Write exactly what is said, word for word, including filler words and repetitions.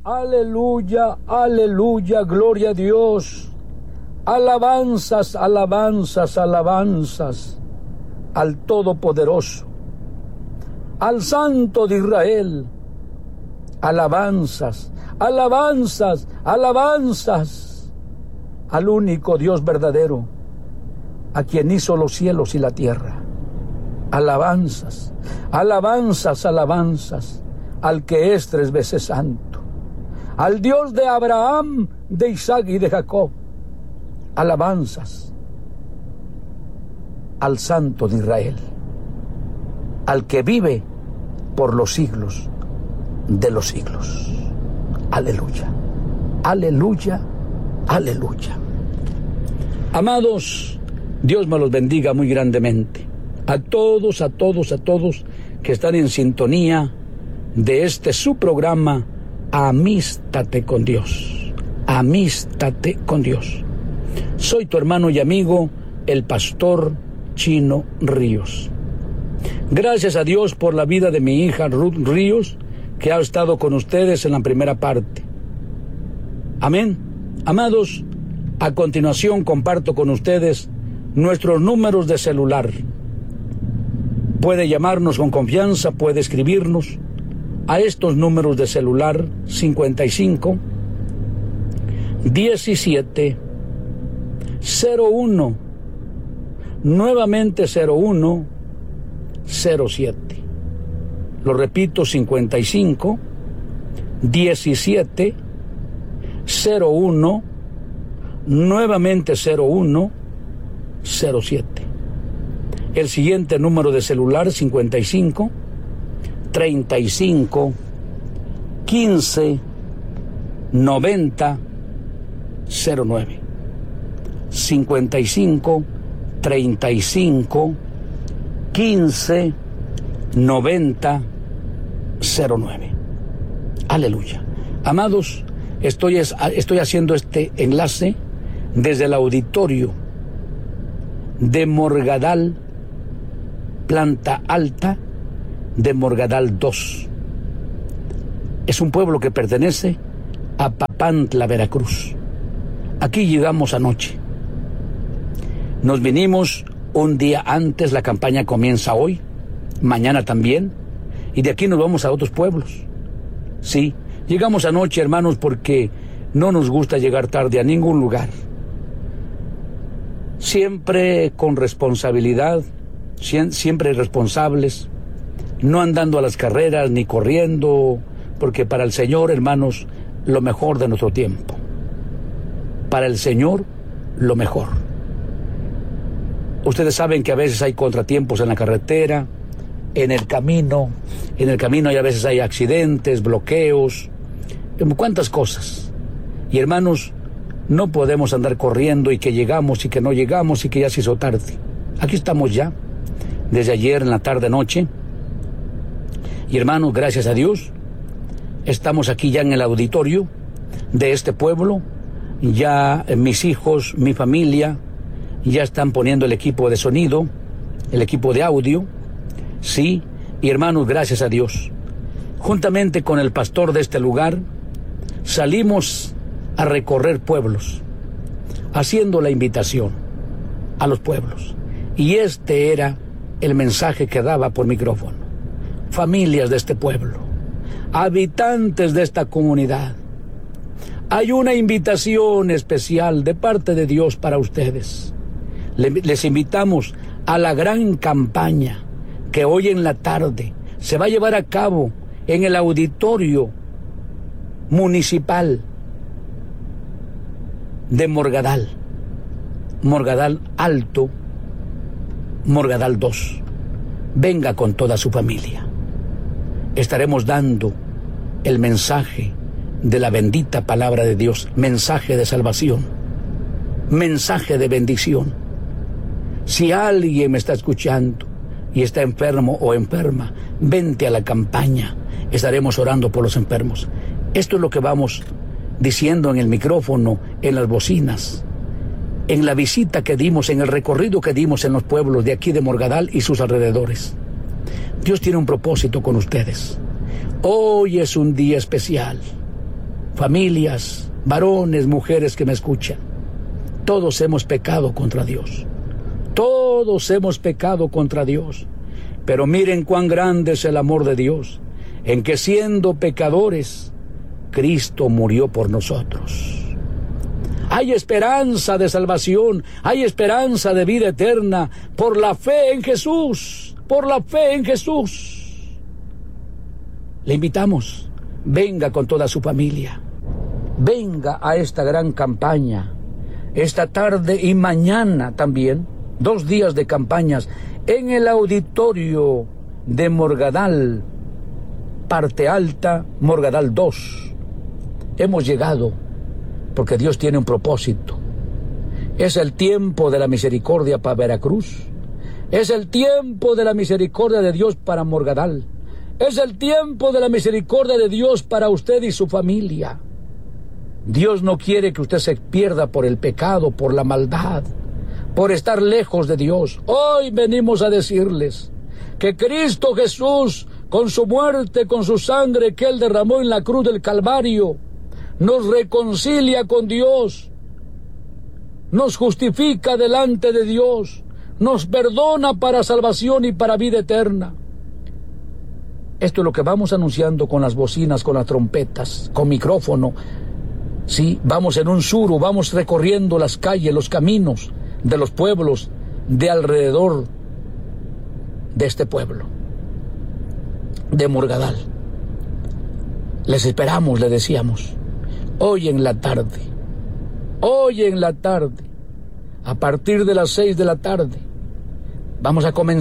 Aleluya, aleluya, gloria a Dios. Alabanzas, alabanzas, alabanzas al Todopoderoso, al Santo de Israel. Alabanzas, alabanzas, alabanzas al único Dios verdadero, a quien hizo los cielos y la tierra. Alabanzas, alabanzas, alabanzas al que es tres veces santo, al Dios de Abraham, de Isaac y de Jacob. Alabanzas al Santo de Israel, al que vive por los siglos de los siglos. Aleluya, aleluya, aleluya. Amados, Dios me los bendiga muy grandemente. A todos, a todos, a todos que están en sintonía de este su programa, Amístate con Dios. Amístate con Dios. Soy tu hermano y amigo, el pastor Chino Ríos. Gracias a Dios por la vida de mi hija Ruth Ríos, que ha estado con ustedes en la primera parte. Amén. Amados, a continuación comparto con ustedes nuestros números de celular. Puede llamarnos con confianza, puede escribirnos a estos números de celular: cincuenta y cinco, diecisiete, cero uno, nuevamente cero uno, cero siete. Lo repito: cincuenta y cinco, diecisiete, cero uno, nuevamente cero uno, cero siete. El siguiente número de celular: cincuenta y cinco, treinta y cinco, quince, noventa, cero nueve. cincuenta y cinco, treinta y cinco, quince, noventa, cero nueve. Aleluya. Amados, estoy, estoy haciendo este enlace desde el auditorio de Morgadal, planta alta de Morgadal dos. Es un pueblo que pertenece a Papantla, Veracruz. Aquí llegamos anoche. Nos vinimos un día antes, la campaña comienza hoy, mañana también, y de aquí nos vamos a otros pueblos. Sí, llegamos anoche, hermanos, porque no nos gusta llegar tarde a ningún lugar. Siempre con responsabilidad, siempre responsables, no andando a las carreras ni corriendo, porque para el Señor, hermanos, lo mejor de nuestro tiempo. Para el Señor, lo mejor. Ustedes saben que a veces hay contratiempos en la carretera, en el camino, en el camino y a veces hay accidentes, bloqueos, cuántas cosas. Y hermanos, no podemos andar corriendo y que llegamos y que no llegamos y que ya se hizo tarde. Aquí estamos ya, desde ayer en la tarde-noche. Y hermanos, gracias a Dios, estamos aquí ya en el auditorio de este pueblo. Ya mis hijos, mi familia, ya están poniendo el equipo de sonido, el equipo de audio. Sí, y hermanos, gracias a Dios, juntamente con el pastor de este lugar, salimos a recorrer pueblos, haciendo la invitación a los pueblos. Y este era el mensaje que daba por micrófono. Familias de este pueblo, habitantes de esta comunidad, hay una invitación especial de parte de Dios para ustedes. Les invitamos a la gran campaña que hoy en la tarde se va a llevar a cabo en el auditorio municipal de Morgadal, Morgadal Alto, Morgadal dos. Venga con toda su familia. Estaremos dando el mensaje de la bendita palabra de Dios, mensaje de salvación, mensaje de bendición. Si alguien me está escuchando y está enfermo o enferma, vente a la campaña, estaremos orando por los enfermos. Esto es lo que vamos diciendo en el micrófono, en las bocinas, en la visita que dimos, en el recorrido que dimos en los pueblos de aquí de Morgadal y sus alrededores. Dios tiene un propósito con ustedes. Hoy es un día especial. familias, varones, mujeres que me escuchan, todos hemos pecado contra Dios. Todos hemos pecado contra Dios. Pero miren cuán grande es el amor de Dios, en que siendo pecadores, Cristo murió por nosotros. Hay esperanza de salvación, hay esperanza de vida eterna por la fe en Jesús, por la fe en Jesús. Le invitamos, venga con toda su familia, venga a esta gran campaña, esta tarde y mañana también, dos días de campañas en el auditorio de Morgadal, Parte Alta, Morgadal dos. Hemos llegado porque Dios tiene un propósito. Es el tiempo de la misericordia para Veracruz. Es el tiempo de la misericordia de Dios para Morgadal. Es el tiempo de la misericordia de Dios para usted y su familia. Dios no quiere que usted se pierda por el pecado, por la maldad, por estar lejos de Dios. Hoy venimos a decirles que Cristo Jesús, con su muerte, con su sangre que Él derramó en la cruz del Calvario, nos reconcilia con Dios, nos justifica delante de Dios, nos perdona para salvación y para vida eterna. Esto es lo que vamos anunciando con las bocinas, con las trompetas, con micrófono. Sí, vamos en un suru, vamos recorriendo las calles, los caminos de los pueblos de alrededor de este pueblo, de Morgadal. Les esperamos, le decíamos, hoy en la tarde, hoy en la tarde, a partir de las seis de la tarde, vamos a comenzar